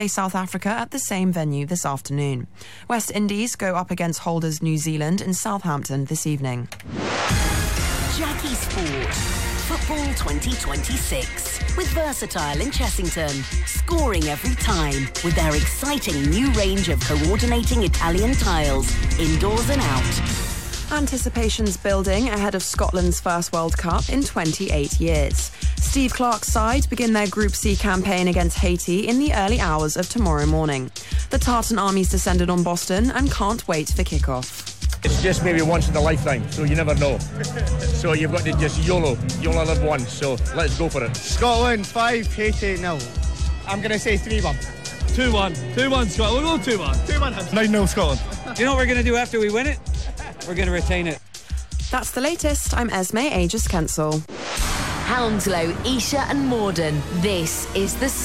South Africa at the same venue this afternoon. West Indies go up against holders New Zealand in Southampton this evening. Jackie Sport. Football 2026 with Versatile in Chessington, scoring every time with their exciting new range of coordinating Italian tiles, indoors and out. Anticipation's building ahead of Scotland's first World Cup in 28 years. Steve Clarke's side begin their Group C campaign against Haiti in the early hours of tomorrow morning. The Tartan Army's descended on Boston and can't wait for kickoff. It's just maybe once in a lifetime, so you never know. So you've got to just YOLO. You only live once, so let's go for it. Scotland 5, Haiti 0. I'm going to say 3-1. 2-1. 2-1 Scotland. We'll go 2-1. 2-1. 9-0 Scotland. You know what we're going to do after we win it? We're going to retain it. That's the latest. I'm Esme Aegis Kensel. Hounslow, Esher and Morden. This is the